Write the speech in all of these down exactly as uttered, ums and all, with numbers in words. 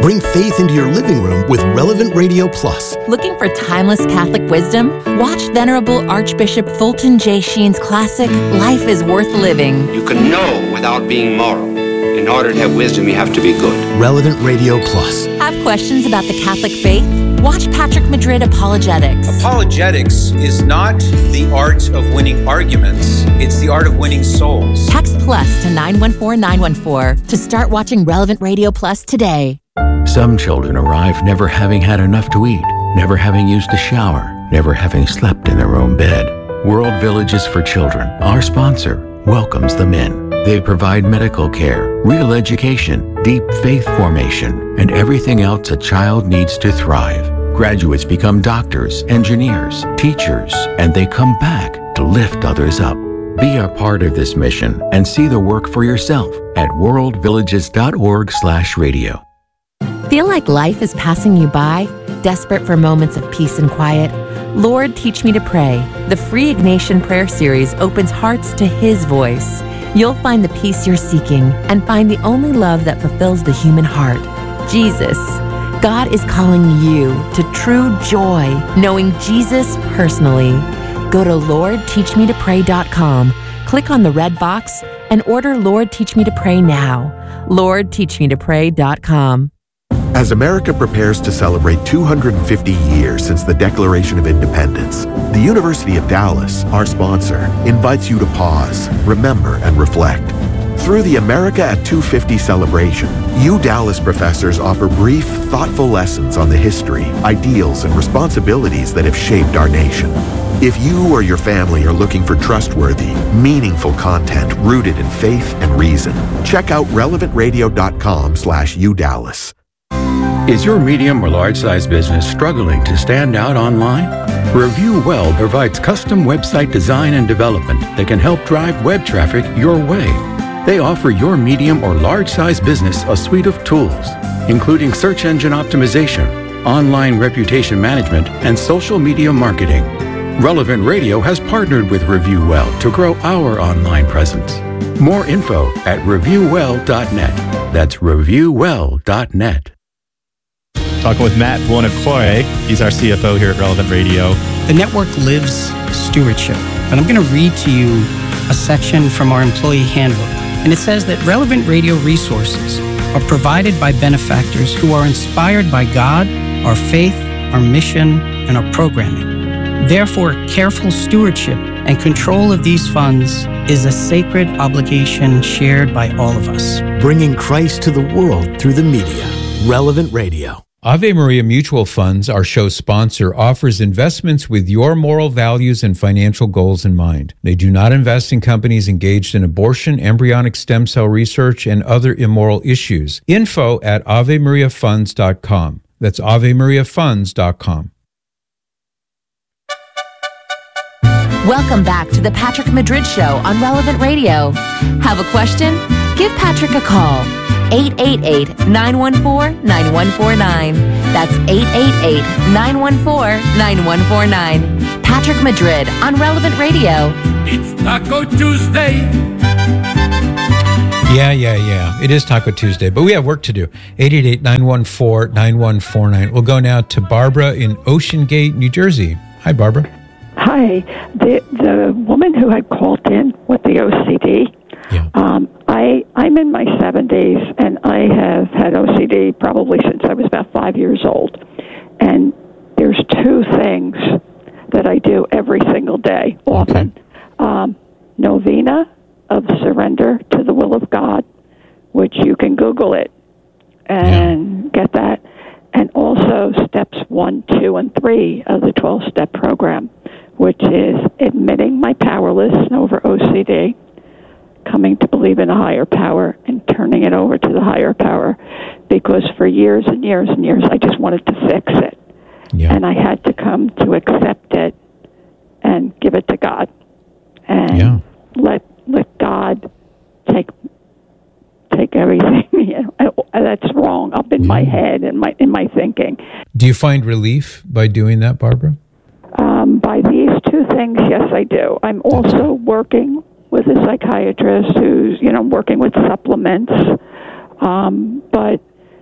Bring faith into your living room with Relevant Radio Plus. Looking for timeless Catholic wisdom? Watch Venerable Archbishop Fulton J. Sheen's classic, Life is Worth Living. You can know without being moral. In order to have wisdom, you have to be good. Relevant Radio Plus. Have questions about the Catholic faith? Watch Patrick Madrid Apologetics. Apologetics is not the art of winning arguments. It's the art of winning souls. Text plus to nine one four nine one four to start watching Relevant Radio Plus today. Some children arrive never having had enough to eat, never having used a shower, never having slept in their own bed. World Villages for Children, our sponsor, welcomes them in. They provide medical care, real education, deep faith formation, and everything else a child needs to thrive. Graduates become doctors, engineers, teachers, and they come back to lift others up. Be a part of this mission and see the work for yourself at world villages dot org slash radio. Feel like life is passing you by? Desperate for moments of peace and quiet? Lord, Teach Me to Pray. The free Ignatian prayer series opens hearts to His voice. You'll find the peace you're seeking and find the only love that fulfills the human heart, Jesus. God is calling you to true joy, knowing Jesus personally. Go to lord teach me to pray dot com, click on the red box, and order Lord Teach Me to Pray now. lord teach me to pray dot com. As America prepares to celebrate two hundred fifty years since the Declaration of Independence, the University of Dallas, our sponsor, invites you to pause, remember, and reflect. Through the America at two fifty celebration, U Dallas professors offer brief, thoughtful lessons on the history, ideals, and responsibilities that have shaped our nation. If you or your family are looking for trustworthy, meaningful content rooted in faith and reason, check out relevant radio dot com slash U Dallas. Is your medium or large-size business struggling to stand out online? Review Well provides custom website design and development that can help drive web traffic your way. They offer your medium or large-size business a suite of tools, including search engine optimization, online reputation management, and social media marketing. Relevant Radio has partnered with Review Well to grow our online presence. More info at review well dot net. That's review well dot net. Talking with Matt Buonocore. He's our C F O here at Relevant Radio. The network lives stewardship. And I'm going to read to you a section from our employee handbook. And it says that Relevant Radio resources are provided by benefactors who are inspired by God, our faith, our mission, and our programming. Therefore, careful stewardship and control of these funds is a sacred obligation shared by all of us. Bringing Christ to the world through the media. Relevant Radio. Ave Maria Mutual Funds, our show sponsor, offers investments with your moral values and financial goals in mind. They do not invest in companies engaged in abortion, embryonic stem cell research, and other immoral issues. Info at ave maria funds dot com. That's ave maria funds dot com. Welcome back to the Patrick Madrid Show on Relevant Radio. Have a question? Give Patrick a call. eight eight eight, nine one four, nine one four nine. That's eight eight eight, nine one four, nine one four nine. Patrick Madrid on Relevant Radio. It's Taco Tuesday. Yeah, yeah, yeah. It is Taco Tuesday, but we have work to do. eight eight eight, nine one four, nine one four nine. We'll go now to Barbara in Ocean Gate, New Jersey. Hi, Barbara. Hi. The the woman who had called in with the O C D, yeah. um, I, I'm in my seventies, and I have had O C D probably since I was about five years old. And there's two things that I do every single day, often. Okay. Um, novena of surrender to the will of God, which you can Google it and yeah. get that. And also steps one, two, and three of the twelve-step program, which is admitting my powerlessness over O C D, coming to believe in a higher power, and turning it over to the higher power. Because for years and years and years, I just wanted to fix it. Yeah. And I had to come to accept it and give it to God. And yeah. let let God take take everything. You know, that's wrong up in yeah. my head and my in my thinking. Do you find relief by doing that, Barbara? Um, by these two things, yes, I do. I'm also working with a psychiatrist who's, you know, working with supplements. Um, but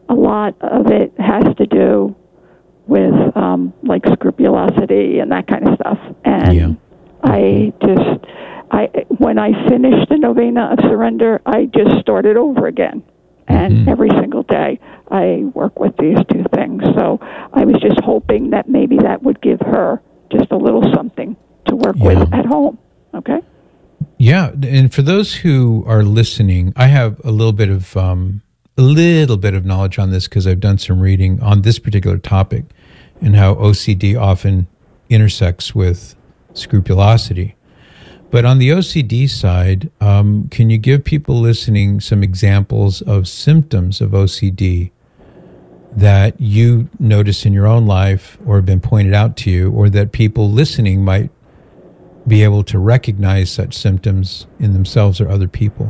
a lot of it has to do with um, like scrupulosity and that kind of stuff. And yeah. I just, I when I finished the novena of surrender, I just started over again. And mm-hmm. every single day I work with these two things. So I was just hoping that maybe that would give her just a little something to work yeah. with at home. Okay? Yeah. And for those who are listening, I have a little bit of um, a little bit of knowledge on this because I've done some reading on this particular topic and how O C D often intersects with scrupulosity. But on the O C D side, um, can you give people listening some examples of symptoms of O C D that you notice in your own life or have been pointed out to you, or that people listening might be able to recognize such symptoms in themselves or other people?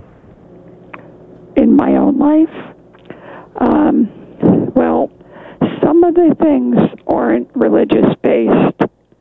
In my own life? Um, well, some of the things aren't religious-based.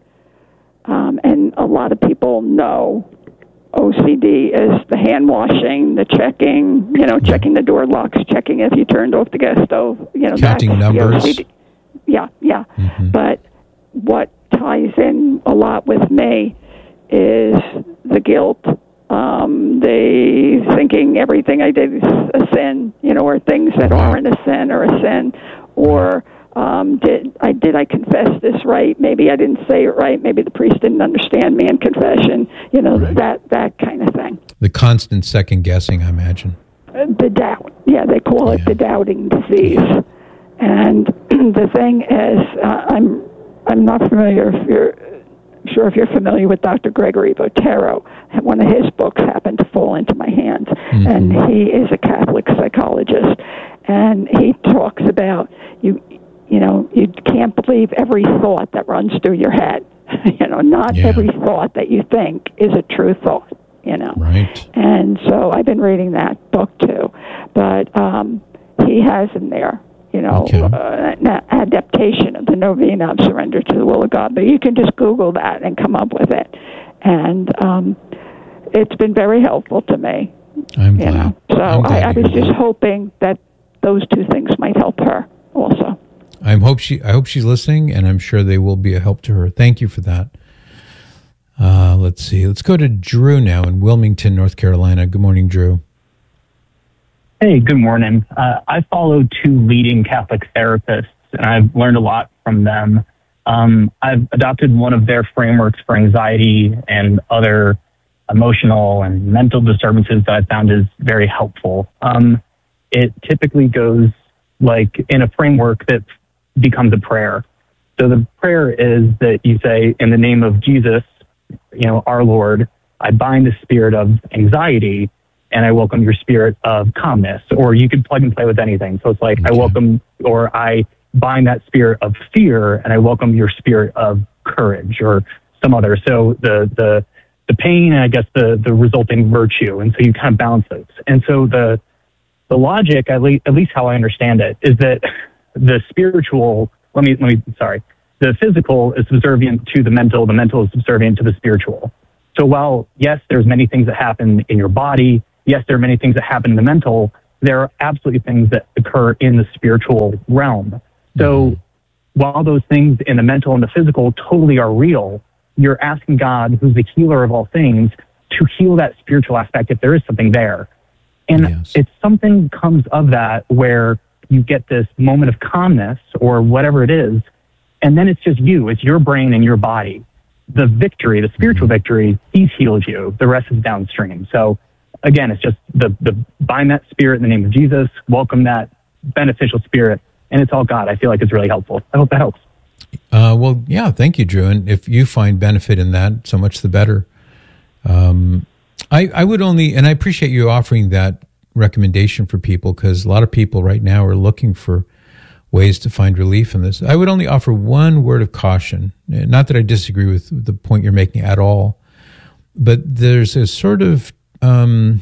Um, and a lot of people know O C D is the hand washing, the checking, you know, checking the door locks, checking if you turned off the gas stove, you know, counting that's numbers. O C D. Yeah, yeah. Mm-hmm. But what ties in a lot with me is the guilt, um, the thinking everything I did is a sin, you know, or things that aren't a sin or a sin, or Um, did I did I confess this right? Maybe I didn't say it right. Maybe the priest didn't understand me in confession. You know, right. that that kind of thing. The constant second guessing, I imagine. Uh, the doubt. Yeah, they call it yeah. the doubting disease. And the thing is, uh, I'm I'm not familiar if you're sure if you're familiar with Doctor Gregory Botero. One of his books happened to fall into my hands, mm-hmm. and he is a Catholic psychologist, and he talks about you. You know, you can't believe every thought that runs through your head. You know, not yeah. every thought that you think is a true thought, you know. Right. And so I've been reading that book, too. But um, he has in there, you know, okay. uh, an adaptation of the novena of surrender to the will of God. But you can just Google that and come up with it. And um, it's been very helpful to me. I'm you glad. Know? So I'm glad I, I was just hoping that those two things might help her also. I hope she. I hope she's listening, and I'm sure they will be a help to her. Thank you for that. Uh, let's see. Let's go to Drew now in Wilmington, North Carolina. Good morning, Drew. Hey, good morning. Uh, I follow two leading Catholic therapists, and I've learned a lot from them. Um, I've adopted one of their frameworks for anxiety and other emotional and mental disturbances that I found is very helpful. Um, it typically goes like in a framework that becomes a prayer. So the prayer is that you say, in the name of Jesus, you know, our Lord, I bind the spirit of anxiety and I welcome your spirit of calmness. Or you could plug and play with anything. So it's like, okay. I welcome, or I bind that spirit of fear and I welcome your spirit of courage, or some other. So the, the, the pain and I guess the, the resulting virtue. And so you kind of balance those. And so the, the logic, at least, at least how I understand it, is that the spiritual, let me, let me, sorry, the physical is subservient to the mental, the mental is subservient to the spiritual. So while, yes, there's many things that happen in your body, yes, there are many things that happen in the mental, there are absolutely things that occur in the spiritual realm. So while those things in the mental and the physical totally are real, you're asking God, who's the healer of all things, to heal that spiritual aspect if there is something there. And yes. it's something comes of that where you get this moment of calmness or whatever it is, and then it's just you, it's your brain and your body. The victory, the spiritual victory, he's healed you. The rest is downstream. So again, it's just the, the bind that spirit in the name of Jesus, welcome that beneficial spirit, and it's all God. I feel like it's really helpful. I hope that helps. Uh, well, yeah, thank you, Drew. And if you find benefit in that, so much the better. Um, I, I would only, and I appreciate you offering that recommendation for people, because a lot of people right now are looking for ways to find relief in this. I would only offer one word of caution. Not that I disagree with the point you're making at all, but there's a sort of um,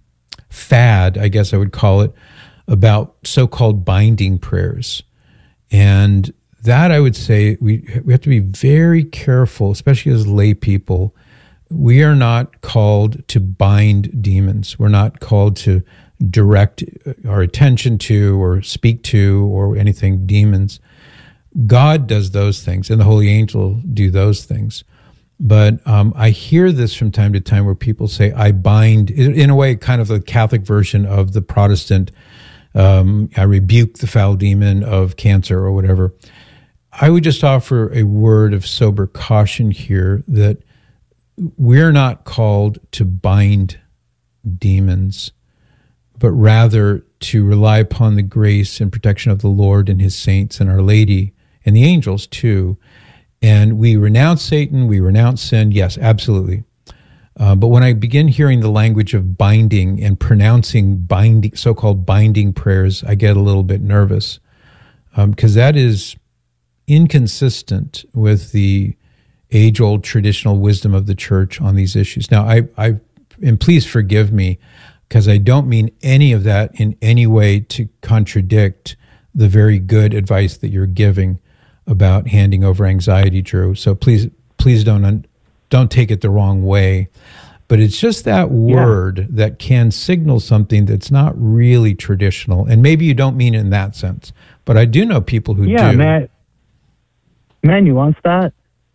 fad, I guess I would call it, about so-called binding prayers. And that, I would say, we we have to be very careful, especially as lay people. We are not called to bind demons. We're not called to direct our attention to or speak to or anything, demons. God does those things, and the holy angel do those things. But um, I hear this from time to time where people say, I bind, in a way, kind of the Catholic version of the Protestant, um, I rebuke the foul demon of cancer or whatever. I would just offer a word of sober caution here that we're not called to bind demons, but rather to rely upon the grace and protection of the Lord and his saints and Our Lady and the angels too. And we renounce Satan, we renounce sin, yes, absolutely. Uh, but when I begin hearing the language of binding and pronouncing binding, so-called binding prayers, I get a little bit nervous because um, that is inconsistent with the age-old traditional wisdom of the church on these issues. Now, I, I and please forgive me because I don't mean any of that in any way to contradict the very good advice that you're giving about handing over anxiety, Drew. So please, please don't don't take it the wrong way. But it's just that word yeah. that can signal something that's not really traditional, and maybe you don't mean it in that sense. But I do know people who yeah, do. Man, man, nuance that.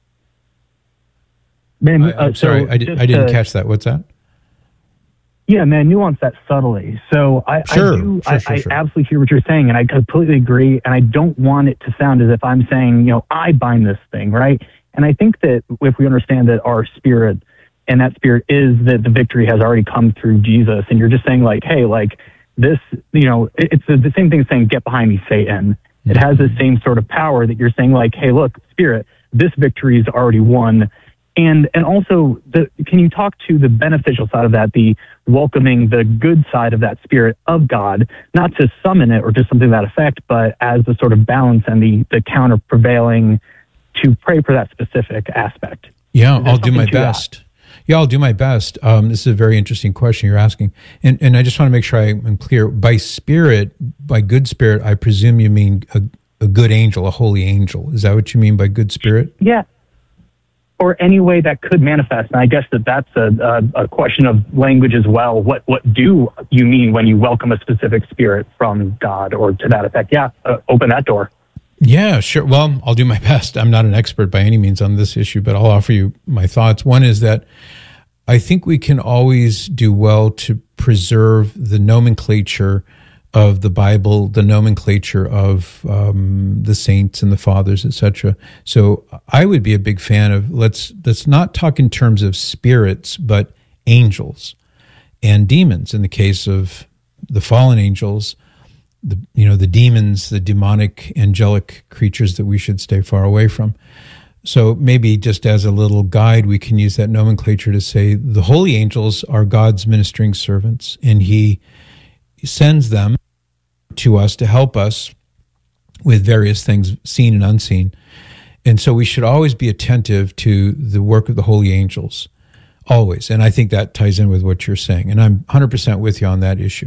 Man, I, uh, I'm sorry, so I, did, I didn't to, catch that. What's that? Yeah, man, nuance that subtly. So I, sure, I do, sure, I, sure, I sure. absolutely hear what you're saying, and I completely agree. And I don't want it to sound as if I'm saying, you know, I bind this thing, right? And I think that if we understand that our spirit, and that spirit is that the victory has already come through Jesus, and you're just saying like, hey, like this, you know, it, it's the, the same thing as saying, get behind me, Satan. Mm-hmm. It has the same sort of power that you're saying like, hey, look, spirit, this victory is already won. And and also, the, can you talk to the beneficial side of that, the welcoming the good side of that spirit of God, not to summon it or just something to that effect, but as the sort of balance and the, the counter prevailing to pray for that specific aspect? Yeah, I'll do my best. That? Yeah, I'll do my best. Um, this is a very interesting question you're asking. And and I just want to make sure I'm clear. By spirit, by good spirit, I presume you mean a, a good angel, a holy angel. Is that what you mean by good spirit? Yeah. Or any way that could manifest. And I guess that that's a, a, a question of language as well. What what do you mean when you welcome a specific spirit from God or to that effect? Yeah, uh, open that door. Yeah, sure. Well, I'll do my best. I'm not an expert by any means on this issue, but I'll offer you my thoughts. One is that I think we can always do well to preserve the nomenclature of the Bible, the nomenclature of um, the saints and the fathers, et cetera. So I would be a big fan of let's let's not talk in terms of spirits, but angels and demons. In the case of the fallen angels, the you know the demons, the demonic angelic creatures that we should stay far away from. So maybe just as a little guide, we can use that nomenclature to say the holy angels are God's ministering servants, and He sends them to us to help us with various things seen and unseen. And so we should always be attentive to the work of the holy angels, always. And I think that ties in with what you're saying. And I'm one hundred percent with you on that issue.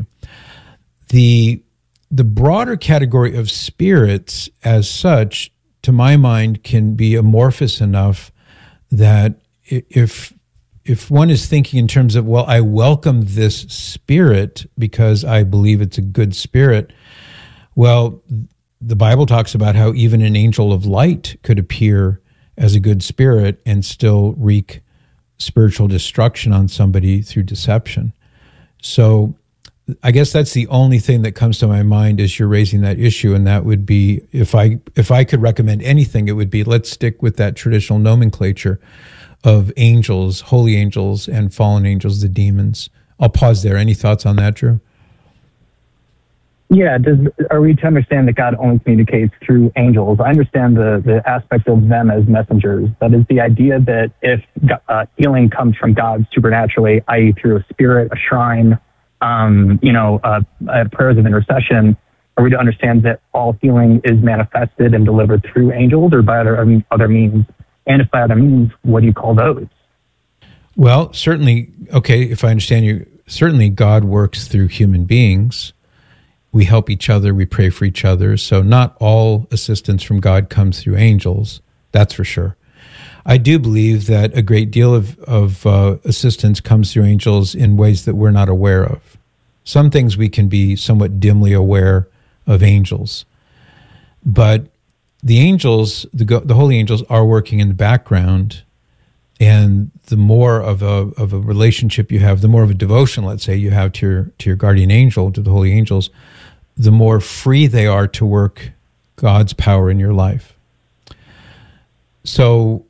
The, the broader category of spirits as such, to my mind, can be amorphous enough that if If one is thinking in terms of, well, I welcome this spirit because I believe it's a good spirit, well, the Bible talks about how even an angel of light could appear as a good spirit and still wreak spiritual destruction on somebody through deception. So I guess that's the only thing that comes to my mind as you're raising that issue, and that would be, if I if I could recommend anything, it would be let's stick with that traditional nomenclature of angels, holy angels, and fallen angels, the demons. I'll pause there. Any thoughts on that, Drew? Yeah, does, are we to understand that God only communicates through angels? I understand the, the aspect of them as messengers. That is the idea that if uh, healing comes from God supernaturally, that is through a spirit, a shrine, um, you know, uh, uh, prayers of intercession, are we to understand that all healing is manifested and delivered through angels or by other, I mean, other means? And if by other means, what do you call those? Well, certainly, okay, if I understand you, certainly God works through human beings. We help each other, we pray for each other. So not all assistance from God comes through angels, that's for sure. I do believe that a great deal of, of uh, assistance comes through angels in ways that we're not aware of. Some things we can be somewhat dimly aware of angels. But the angels, the, the holy angels, are working in the background. And the more of a of a relationship you have, the more of a devotion, let's say, you have to your to your guardian angel, to the holy angels, the more free they are to work God's power in your life. So,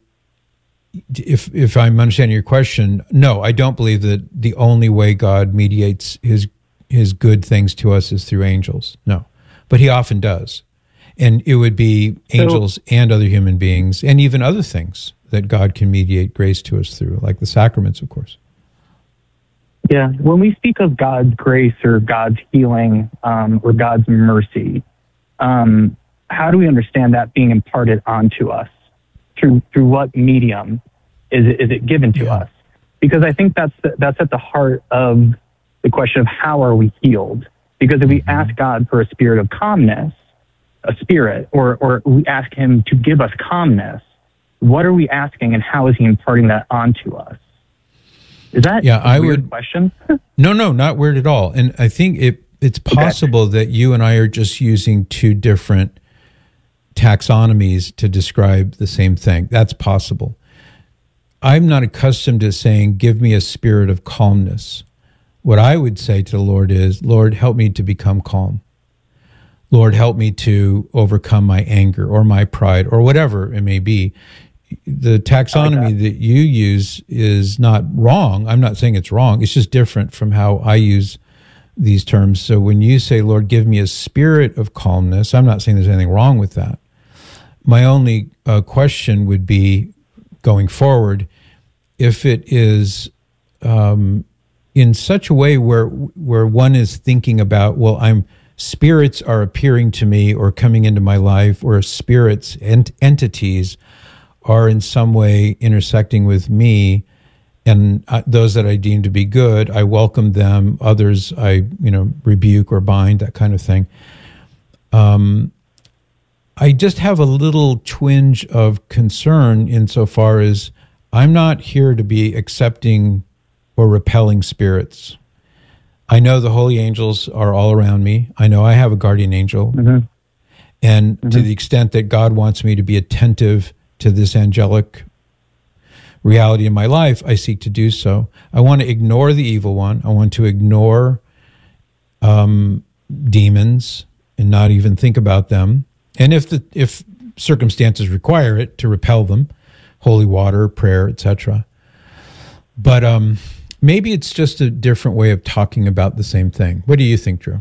if if I'm understanding your question, no, I don't believe that the only way God mediates his his good things to us is through angels. No, but he often does, and it would be angels so, and other human beings, and even other things that God can mediate grace to us through, like the sacraments, of course. Yeah, when we speak of God's grace or God's healing um, or God's mercy, um, how do we understand that being imparted onto us? Through through what medium is it, is it given to yeah. us? Because I think that's the, that's at the heart of the question of how are we healed? Because if we mm-hmm. ask God for a spirit of calmness, a spirit, or or we ask him to give us calmness, what are we asking, and how is he imparting that onto us? Is that yeah, a I weird would, question? no, no, not weird at all. And I think it it's possible okay. that you and I are just using two different taxonomies to describe the same thing. That's possible. I'm not accustomed to saying, give me a spirit of calmness. What I would say to the Lord is, Lord, help me to become calm. Lord, help me to overcome my anger or my pride or whatever it may be. The taxonomy like that. that you use is not wrong. I'm not saying it's wrong. It's just different from how I use these terms. So when you say, Lord, give me a spirit of calmness, I'm not saying there's anything wrong with that. My only uh, question would be, going forward, if it is um, in such a way where where one is thinking about, well, I'm spirits are appearing to me or coming into my life, or spirits, ent- entities are in some way intersecting with me, and uh, those that I deem to be good, I welcome them. Others I, you know, rebuke or bind, that kind of thing. Um, I just have a little twinge of concern insofar as I'm not here to be accepting or repelling spirits. I know the holy angels are all around me. I know I have a guardian angel. Mm-hmm. And mm-hmm. to the extent that God wants me to be attentive to this angelic reality in my life, I seek to do so. I want to ignore the evil one. I want to ignore um, demons and not even think about them. And if the if circumstances require it, to repel them, holy water, prayer, et cetera. But um, maybe it's just a different way of talking about the same thing. What do you think, Drew?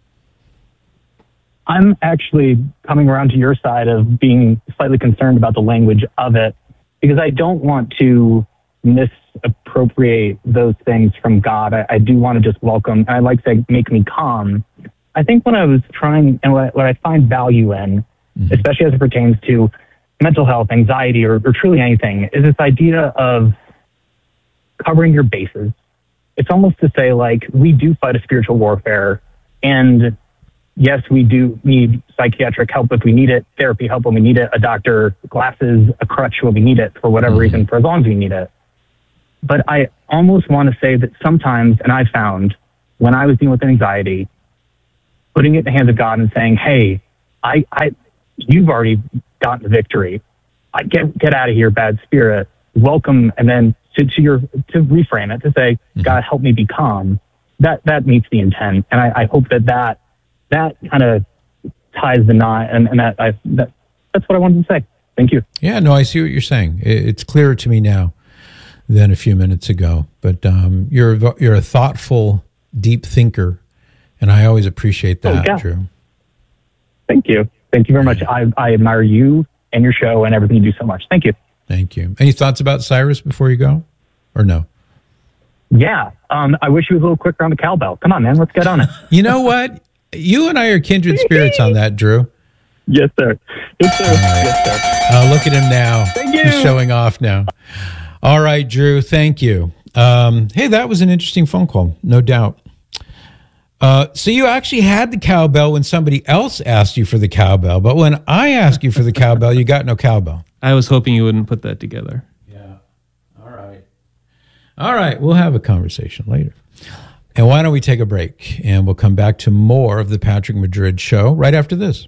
I'm actually coming around to your side of being slightly concerned about the language of it, because I don't want to misappropriate those things from God. I, I do want to just welcome, and I like to say, make me calm. I think what I was trying, and what, what I find value in, mm-hmm. especially as it pertains to mental health, anxiety, or, or truly anything, is this idea of covering your bases. It's almost to say, like, we do fight a spiritual warfare, and yes, we do need psychiatric help if we need it, therapy help when we need it, a doctor, glasses, a crutch when we need it, for whatever mm-hmm. reason, for as long as we need it. But I almost want to say that sometimes, and I found, when I was dealing with anxiety, putting it in the hands of God and saying, hey, I, I, you've already gotten the victory. I get, get out of here, bad spirit. Welcome. And then to, to your, to reframe it, to say, mm-hmm. God, help me be calm. That, that meets the intent. And I, I hope that that, that kind of ties the knot. And, and that, I, that, that's what I wanted to say. Thank you. Yeah, no, I see what you're saying. It's clearer to me now than a few minutes ago, but um, you're, you're a thoughtful, deep thinker. And I always appreciate that, oh, yeah. Drew. Thank you. Thank you very much. I, I admire you and your show and everything you do so much. Thank you. Thank you. Any thoughts about Cyrus before you go, or no? Yeah. Um, I wish you was a little quicker on the cowbell. Come on, man. Let's get on it. You know what? You and I are kindred spirits on that, Drew. Yes, sir. Yes, sir. Right. Yes, sir. Uh, look at him now. Thank you. He's showing off now. All right, Drew. Thank you. Um, hey, that was an interesting phone call. No doubt. Uh, so you actually had the cowbell when somebody else asked you for the cowbell, but when I asked you for the cowbell, you got no cowbell. I was hoping you wouldn't put that together. Yeah. All right. All right. We'll have a conversation later. And why don't we take a break? And we'll come back to more of the Patrick Madrid Show right after this.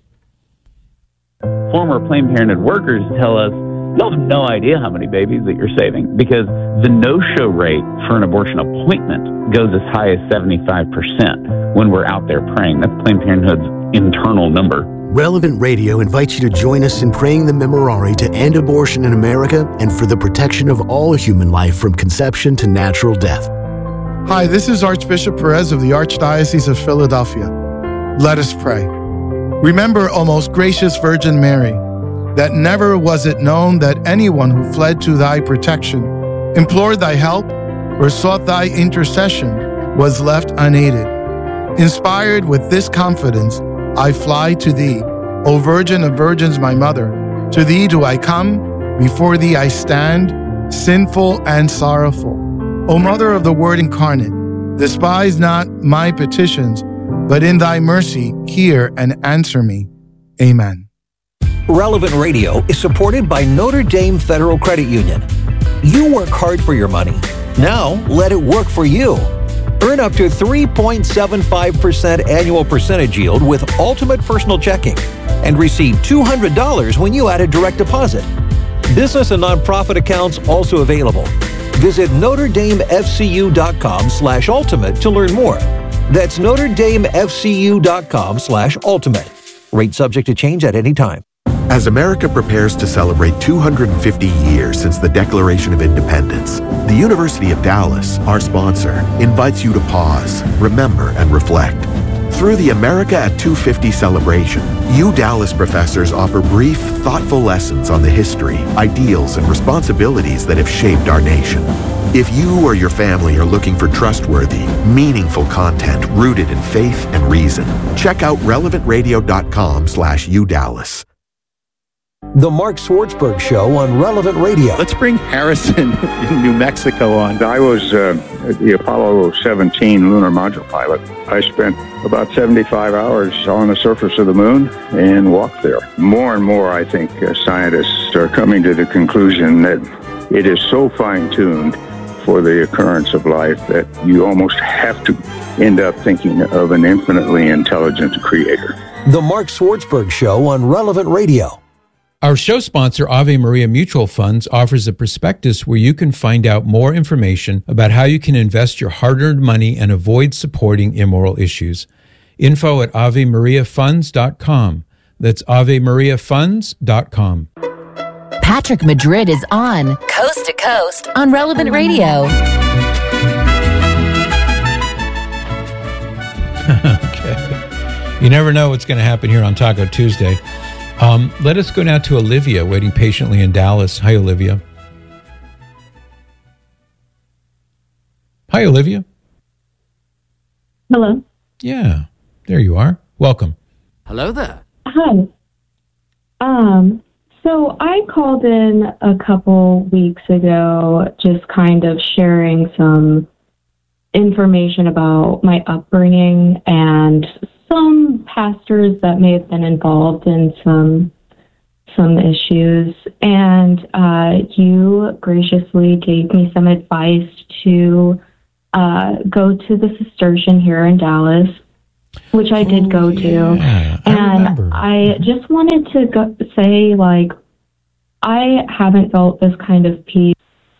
Former Planned Parenthood workers tell us you'll have no idea how many babies that you're saving because the no-show rate for an abortion appointment goes as high as seventy-five percent when we're out there praying. That's Planned Parenthood's internal number. Relevant Radio invites you to join us in praying the Memorare to end abortion in America and for the protection of all human life from conception to natural death. Hi, this is Archbishop Perez of the Archdiocese of Philadelphia. Let us pray. Remember, O most gracious Virgin Mary, that never was it known that anyone who fled to thy protection, implored thy help, or sought thy intercession was left unaided. Inspired with this confidence, I fly to thee, O Virgin of Virgins, my mother. To thee do I come, before thee I stand, sinful and sorrowful. O Mother of the Word incarnate, despise not my petitions, but in thy mercy hear and answer me. Amen. Relevant Radio is supported by Notre Dame Federal Credit Union. You work hard for your money. Now let it work for you. Earn up to three point seven five percent annual percentage yield with Ultimate Personal Checking and receive two hundred dollars when you add a direct deposit. Business and nonprofit accounts also available. Visit NotreDameFCU.com slash ultimate to learn more. That's NotreDameFCU.com slash ultimate. Rate subject to change at any time. As America prepares to celebrate two hundred fifty years since the Declaration of Independence, the University of Dallas, our sponsor, invites you to pause, remember, and reflect. Through the America at two fifty celebration, U Dallas professors offer brief, thoughtful lessons on the history, ideals, and responsibilities that have shaped our nation. If you or your family are looking for trustworthy, meaningful content rooted in faith and reason, check out relevantradio.com slash UDallas. The Mark Swartzberg Show on Relevant Radio. Let's bring Harrison in New Mexico on. I was uh, the Apollo seventeen lunar module pilot. I spent about seventy-five hours on the surface of the moon and walked there. More and more, I think, uh, scientists are coming to the conclusion that it is so fine-tuned for the occurrence of life that you almost have to end up thinking of an infinitely intelligent creator. The Mark Swartzberg Show on Relevant Radio. Our show sponsor, Ave Maria Mutual Funds, offers a prospectus where you can find out more information about how you can invest your hard-earned money and avoid supporting immoral issues. Info at ave maria funds dot com. That's ave maria funds dot com. Patrick Madrid is on Coast to Coast on Relevant Radio. Okay. You never know what's going to happen here on Taco Tuesday. Um, let us go now to Olivia, waiting patiently in Dallas. Hi, Olivia. Hi, Olivia. Hello. Yeah, there you are. Welcome. Hello there. Hi. Um, so I called in a couple weeks ago, just kind of sharing some information about my upbringing and some pastors that may have been involved in some some issues, and uh, you graciously gave me some advice to uh, go to the Cistercian here in Dallas, which I did oh, go yeah. to. I and remember. I just wanted to go, say, like, I haven't felt this kind of peace.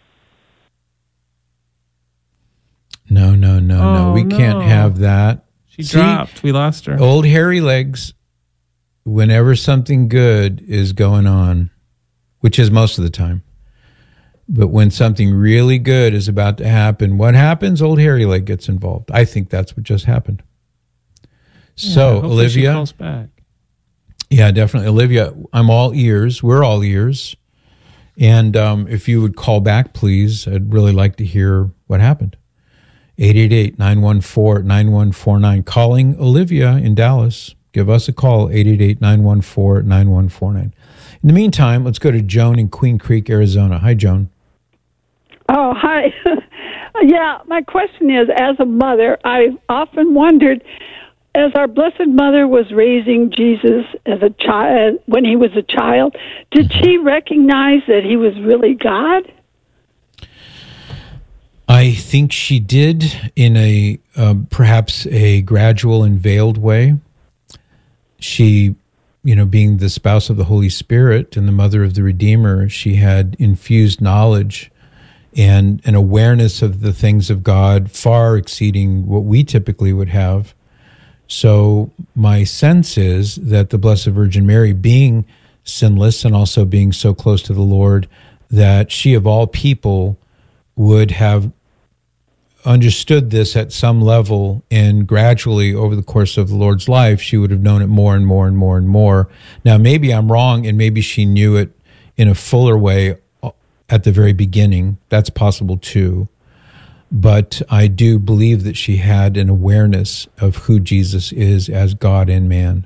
No, no, no, oh, no. We no. can't have that. She See, dropped. We lost her. Old hairy legs, whenever something good is going on, which is most of the time, but when something really good is about to happen, what happens? Old hairy leg gets involved. I think that's what just happened. Yeah, so, Olivia. She calls back. Yeah, definitely. Olivia, I'm all ears. We're all ears. And um, if you would call back, please, I'd really like to hear what happened. eight eight eight, nine one four, nine one four nine. Calling Olivia in Dallas. Give us a call, eight eight eight, nine one four, nine one four nine. In the meantime, let's go to Joan in Queen Creek, Arizona. Hi, Joan. Oh, hi. Yeah, my question is, as a mother, I've often wondered, as our Blessed Mother was raising Jesus as a child, when he was a child, did she recognize that he was really God? I think she did in a uh, perhaps a gradual and veiled way. She, you know, being the spouse of the Holy Spirit and the mother of the Redeemer, she had infused knowledge and an awareness of the things of God far exceeding what we typically would have. So my sense is that the Blessed Virgin Mary, being sinless and also being so close to the Lord, that she of all people would have understood this at some level, and gradually over the course of the Lord's life, she would have known it more and more and more and more. Now, maybe I'm wrong, and maybe she knew it in a fuller way at the very beginning. That's possible too. But I do believe that she had an awareness of who Jesus is as God and man.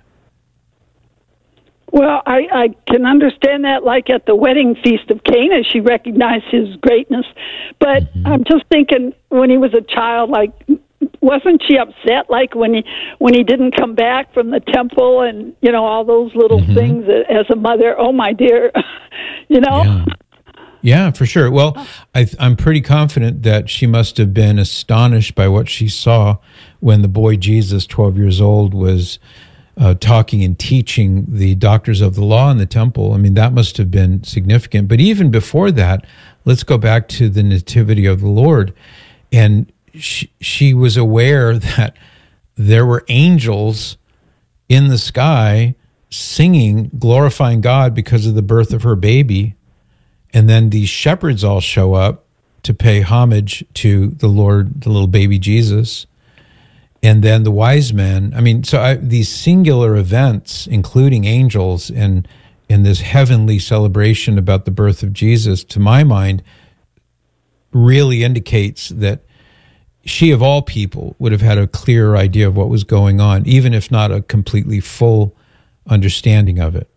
Well, I, I can understand that, like at the wedding feast of Cana, she recognized his greatness. But mm-hmm. I'm just thinking, when he was a child, like, wasn't she upset, like when he when he didn't come back from the temple, and you know all those little mm-hmm. things as a mother? Oh, my dear, you know. Yeah. Yeah, for sure. Well, I, I'm pretty confident that she must have been astonished by what she saw when the boy Jesus, twelve years old, was uh, talking and teaching the doctors of the law in the temple. I mean, that must have been significant. But even before that, let's go back to the Nativity of the Lord. And she, she was aware that there were angels in the sky singing, glorifying God because of the birth of her baby. And then these shepherds all show up to pay homage to the Lord, the little baby Jesus. And then the wise men. I mean, so I, these singular events, including angels and, and this heavenly celebration about the birth of Jesus, to my mind, really indicates that she, of all people, would have had a clearer idea of what was going on, even if not a completely full understanding of it.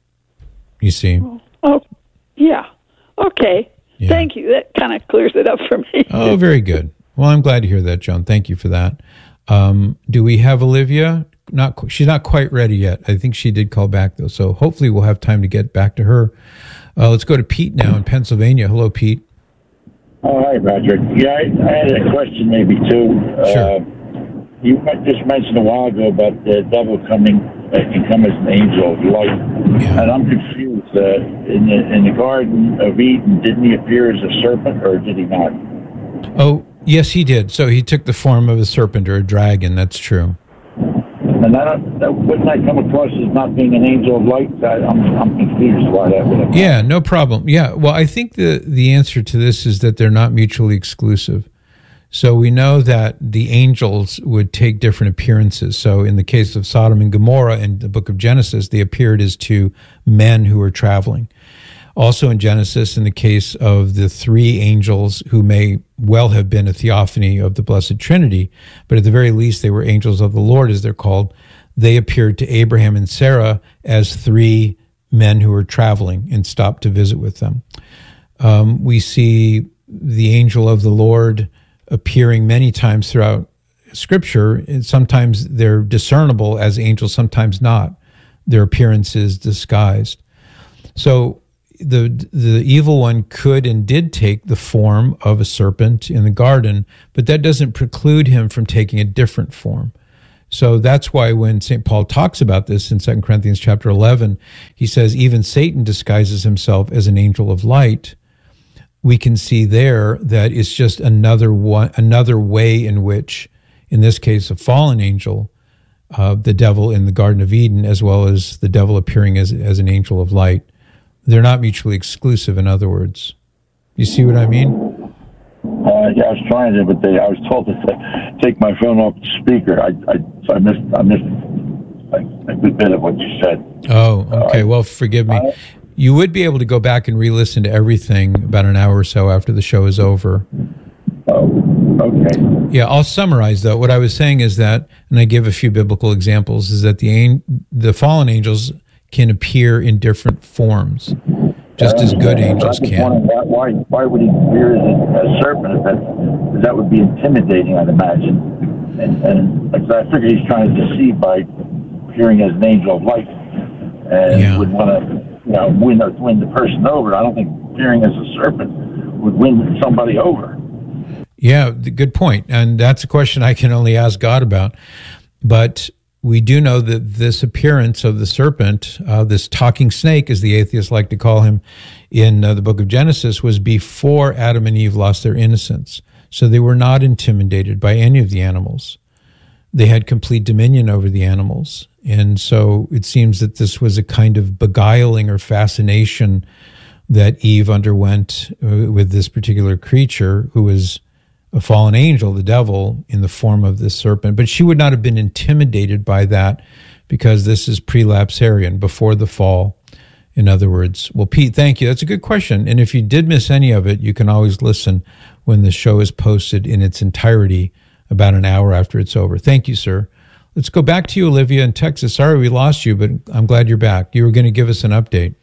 You see? Oh, yeah. Okay. Yeah. Thank you. That kind of clears it up for me. Oh, very good. Well, I'm glad to hear that, Joan. Thank you for that. Um, do we have Olivia? Not, she's not quite ready yet. I think she did call back, though. So hopefully we'll have time to get back to her. Uh, let's go to Pete now in Pennsylvania. Hello, Pete. Oh, hi, Patrick. Yeah, I, I had a question maybe, too. Sure. Uh, you just mentioned a while ago about the devil coming, uh, can come as an angel of light. Yeah. And I'm confused. Uh, in the in the Garden of Eden, didn't he appear as a serpent, or did he not? Oh, yes, he did. So he took the form of a serpent or a dragon. That's true. And that, that wouldn't that come across as not being an angel of light? I, I'm I'm confused why that would have. Yeah, no problem. Yeah, well, I think the the answer to this is that they're not mutually exclusive. So we know that the angels would take different appearances. So in the case of Sodom and Gomorrah in the book of Genesis, they appeared as two men who were traveling. Also in Genesis, in the case of the three angels who may well have been a theophany of the Blessed Trinity, but at the very least they were angels of the Lord, as they're called, they appeared to Abraham and Sarah as three men who were traveling and stopped to visit with them. Um, we see the angel of the Lord appearing many times throughout Scripture, and sometimes they're discernible as angels, sometimes not. Their appearance is disguised. So the the evil one could and did take the form of a serpent in the garden, but that doesn't preclude him from taking a different form. So that's why when Saint Paul talks about this in Second Corinthians chapter eleven, he says, even Satan disguises himself as an angel of light. We can see there that it's just another one, another way in which, in this case, a fallen angel, uh, the devil in the Garden of Eden, as well as the devil appearing as as an angel of light, they're not mutually exclusive. In other words, you see what I mean? Uh, yeah, I was trying to, but they, I was told to take my phone off the speaker. I, I, so I missed, I missed a, a good bit of what you said. Oh, okay. Uh, well, forgive me. I, You would be able to go back and re-listen to everything about an hour or so after the show is over. Oh, okay. Yeah, I'll summarize, though. What I was saying is that, and I give a few biblical examples, is that the the fallen angels can appear in different forms, just as good angels can. Why, why, why would he appear as a, a serpent? If that, that would be intimidating, I'd imagine. And, and I figure he's trying to deceive by appearing as an angel of light, and yeah. would want to, you know, win the, win the person over. I don't think appearing as a serpent would win somebody over. Yeah, good point. And that's a question I can only ask God about. But we do know that this appearance of the serpent, uh, this talking snake, as the atheists like to call him, in uh, the book of Genesis, was before Adam and Eve lost their innocence. So they were not intimidated by any of the animals. They had complete dominion over the animals. And so it seems that this was a kind of beguiling or fascination that Eve underwent uh, with this particular creature who was a fallen angel, the devil, in the form of this serpent. But she would not have been intimidated by that because this is prelapsarian, before the fall, in other words. Well, Pete, thank you. That's a good question. And if you did miss any of it, you can always listen when the show is posted in its entirety about an hour after it's over. Thank you, sir. Let's go back to you, Olivia, in Texas. Sorry we lost you, but I'm glad you're back. You were going to give us an update.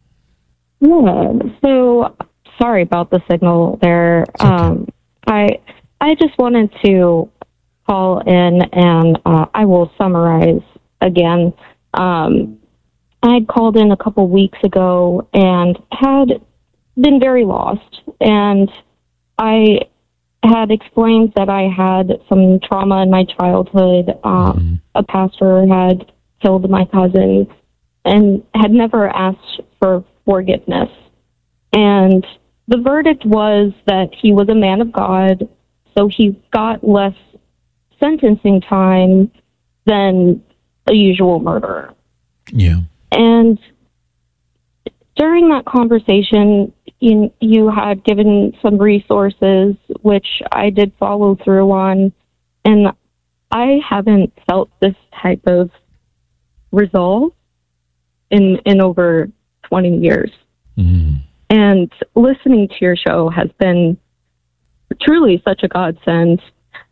Yeah, so sorry about the signal there. Okay. Um, I I just wanted to call in, and uh, I will summarize again. Um, I had called in a couple weeks ago and had been very lost, and I had explained that I had some trauma in my childhood. Um, mm-hmm. A pastor had killed my cousin and had never asked for forgiveness. And the verdict was that he was a man of God, so he got less sentencing time than a usual murderer. Yeah. And during that conversation, you, you had given some resources, which I did follow through on, and I haven't felt this type of resolve in in over twenty years. Mm-hmm. And listening to your show has been truly such a godsend.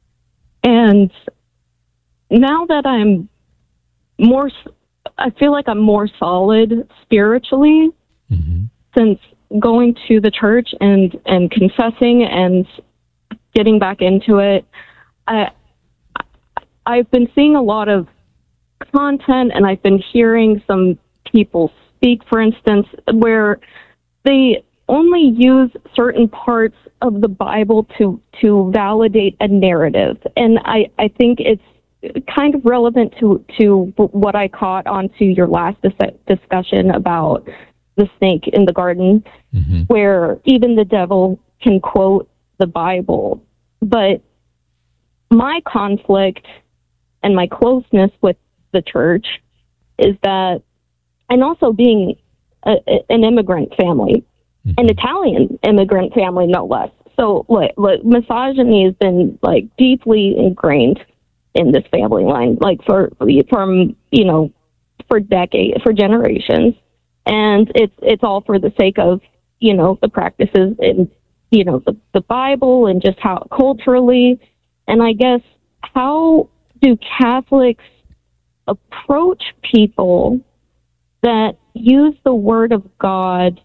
And now that I'm more, I feel like I'm more solid spiritually, mm-hmm. since going to the church and, and confessing and getting back into it. I, I've been seeing a lot of content, and I've been hearing some people speak, for instance, where they only use certain parts of the Bible to, to validate a narrative. And I, I think it's kind of relevant to, to what I caught onto your last dis- discussion about the snake in the garden, mm-hmm. where even the devil can quote the Bible. But my conflict and my closeness with the church is that, and also being a, an immigrant family, mm-hmm. an Italian immigrant family, no less. So like, like misogyny has been like deeply ingrained in this family line, like for, from, you know, for decades, for generations. And it's, it's all for the sake of, you know, the practices in, you know, the, the Bible and just how culturally. And I guess, how do Catholics approach people that use the Word of God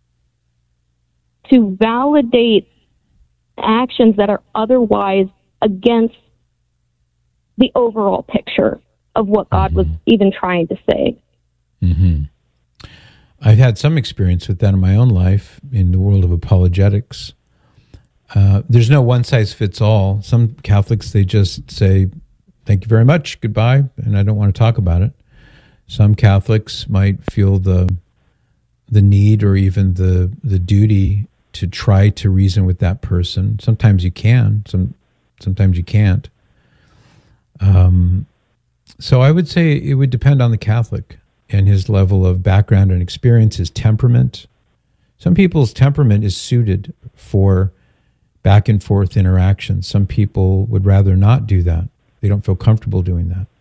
to validate actions that are otherwise against the overall picture of what God mm-hmm. was even trying to say? Mm-hmm. I've had some experience with that in my own life in the world of apologetics. Uh, there's no one size fits all. Some Catholics, they just say, thank you very much, goodbye, and I don't want to talk about it. Some Catholics might feel the the need or even the the duty to try to reason with that person. Sometimes you can, some sometimes you can't. Um, so I would say it would depend on the Catholic and his level of background and experience, his temperament. Some people's temperament is suited for back and forth interactions. Some people would rather not do that. They don't feel comfortable doing that.